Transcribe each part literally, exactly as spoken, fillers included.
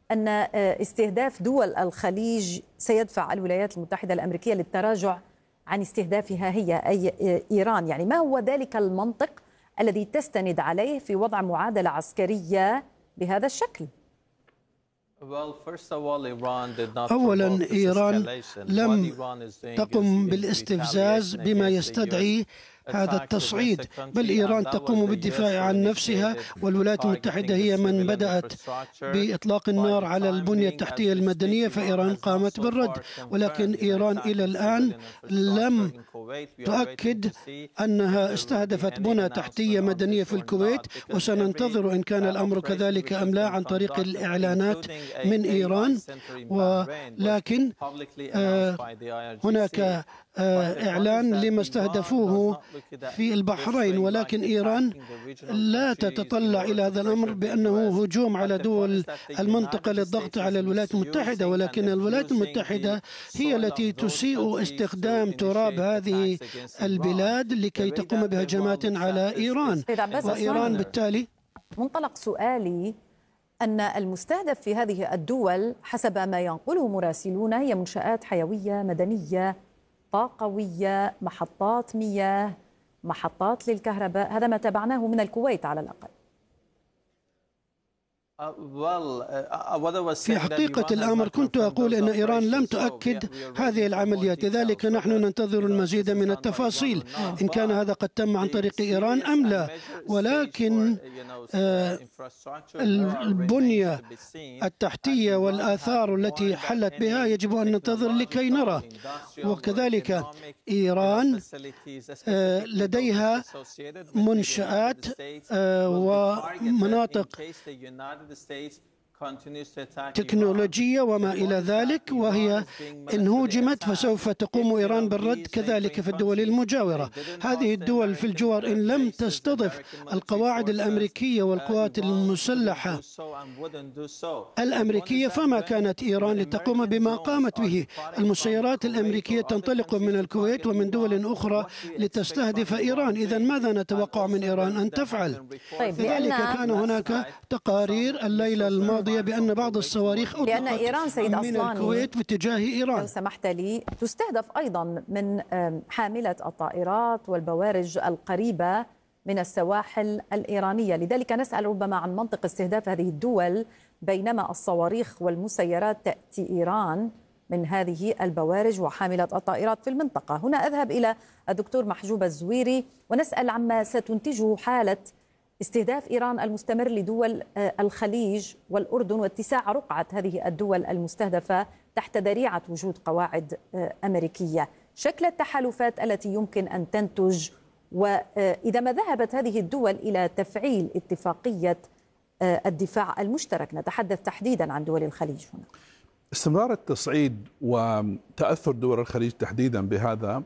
أن استهداف دول الخليج سيدفع الولايات المتحدة الأمريكية للتراجع عن استهدافها هي أي إيران. يعني ما هو ذلك المنطق الذي تستند عليه في وضع معادلة عسكرية بهذا الشكل؟ أولا، إيران لم تقم بالاستفزاز بما يستدعي هذا التصعيد، بل إيران تقوم بالدفاع عن نفسها، والولايات المتحدة هي من بدأت بإطلاق النار على البنية التحتية المدنية، فإيران قامت بالرد. ولكن إيران إلى الآن لم تؤكد أنها استهدفت بنى تحتية مدنية في الكويت، وسننتظر إن كان الأمر كذلك أم لا عن طريق الإعلانات من إيران. ولكن آه هناك آه إعلان لما استهدفوه في البحرين، ولكن إيران لا تتطلع إلى هذا الأمر بأنه هجوم على دول المنطقة للضغط على الولايات المتحدة، ولكن الولايات المتحدة هي التي تسيء استخدام تراب هذه البلاد لكي تقوم بهجمات على إيران، وإيران بالتالي. منطلق سؤالي أن المستهدف في هذه الدول حسب ما ينقله مراسلون هي منشآت حيوية مدنية، طاقوية، محطات مياه، محطات للكهرباء. هذا ما تابعناه من الكويت على الأقل. في حقيقة الأمر كنت أقول أن إيران لم تؤكد هذه العمليات، لذلك نحن ننتظر المزيد من التفاصيل إن كان هذا قد تم عن طريق إيران أم لا. ولكن آه البنية التحتية والآثار التي حلت بها يجب أن ننتظر لكي نرى. وكذلك إيران آه لديها منشآت آه ومناطق تكنولوجية وما إلى ذلك، وهي إن هوجمت فسوف تقوم إيران بالرد كذلك في الدول المجاورة. هذه الدول في الجوار إن لم تستضف القواعد الأمريكية والقوات المسلحة الأمريكية فما كانت إيران لتقوم بما قامت به. المسيرات الأمريكية تنطلق من الكويت ومن دول أخرى لتستهدف إيران. إذا ماذا نتوقع من إيران أن تفعل؟ طيب، لذلك كان هناك تقارير الليلة الماضية بأن بعض الصواريخ لأن إيران سيد من الكويت باتجاه إيران. لو سمحت لي، تستهدف أيضا من حاملة الطائرات والبوارج القريبة من السواحل الإيرانية. لذلك نسأل ربما عن منطق استهداف هذه الدول بينما الصواريخ والمسيرات تأتي إيران من هذه البوارج وحاملة الطائرات في المنطقة. هنا أذهب إلى الدكتور محجوب الزويري ونسأل عما ستنتجه حالة استهداف إيران المستمر لدول الخليج والأردن واتساع رقعة هذه الدول المستهدفة تحت ذريعة وجود قواعد أمريكية. شكل التحالفات التي يمكن أن تنتج، وإذا ما ذهبت هذه الدول إلى تفعيل اتفاقية الدفاع المشترك، نتحدث تحديدا عن دول الخليج هنا. استمرار التصعيد وتأثر دول الخليج تحديدا بهذا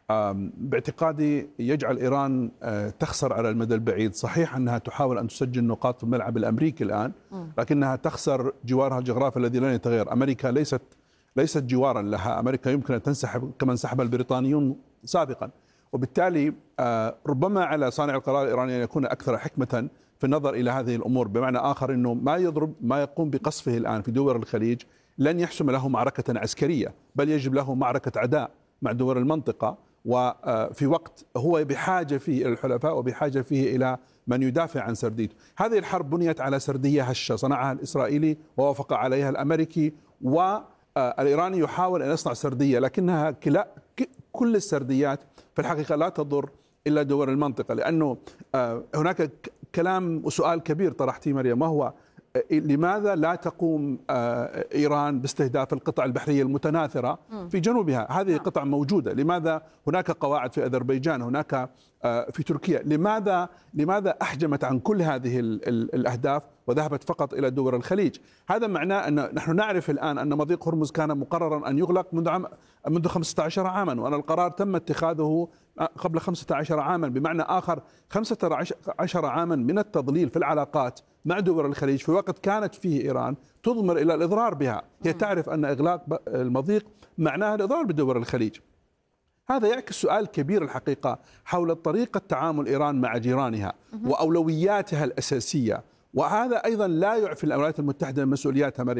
باعتقادي يجعل إيران تخسر على المدى البعيد. صحيح أنها تحاول أن تسجل نقاط في الملعب الأمريكي الآن، لكنها تخسر جوارها الجغرافي الذي لن يتغير. أمريكا ليست ليست جوارا لها، أمريكا يمكن أن تنسحب كما انسحب البريطانيون سابقا، وبالتالي ربما على صانع القرار الإيراني أن يكون أكثر حكمة في النظر إلى هذه الأمور. بمعنى آخر أنه ما يضرب ما يقوم بقصفه الآن في دول الخليج لن يحسم له معركة عسكرية، بل يجب له معركة عداء مع دول المنطقة، وفي وقت هو بحاجة فيه إلى الحلفاء وبحاجة فيه إلى من يدافع عن سرديته. هذه الحرب بنيت على سردية هشة صنعها الإسرائيلي ووافق عليها الأمريكي، والإيراني يحاول أن يصنع سردية، لكنها كلا كل السرديات في الحقيقة لا تضر إلا دول المنطقة. لأنه هناك كلام وسؤال كبير طرحتيه مريم، وهو لماذا لا تقوم إيران باستهداف القطع البحرية المتناثرة في جنوبها؟ هذه قطع موجودة. لماذا هناك قواعد في أذربيجان، هناك في تركيا؟ لماذا لماذا أحجمت عن كل هذه الأهداف وذهبت فقط إلى دول الخليج؟ هذا معناه أن نحن نعرف الآن أن مضيق هرمز كان مقررا أن يغلق منذ عام منذ خمسة عشر عاما، وأن القرار تم اتخاذه قبل خمسة عشر عاما. بمعنى آخر خمسة عشر عاما من التضليل في العلاقات مع دول الخليج في وقت كانت فيه إيران تضمر إلى الإضرار بها. هي تعرف أن إغلاق المضيق معناها الإضرار بدول الخليج. هذا يعكس سؤال كبير الحقيقة حول طريقة تعامل إيران مع جيرانها وأولوياتها الأساسية، وهذا أيضا لا يعفي الولايات المتحدة من مسؤولياتها.